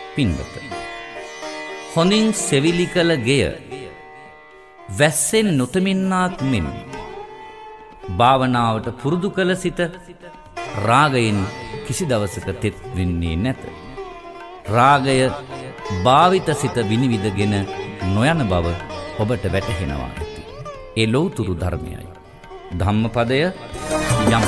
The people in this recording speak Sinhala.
පින්වත, හොඳින් සෙවිලි කළ ගෙය වැස්සෙන් නොතමින්නාක් මෙන් භාවනාවට පුරුදු කළ සිත රාගයෙන් කිසි දවසක තෙත් වෙන්නේ නැත. රාගය භාවිත සිත විනිවිදගෙන නොයන බව ඔබට වැටහෙනවා ඇති. ඒ ලෞතුරු ධර්මයයි. ධම්මපදය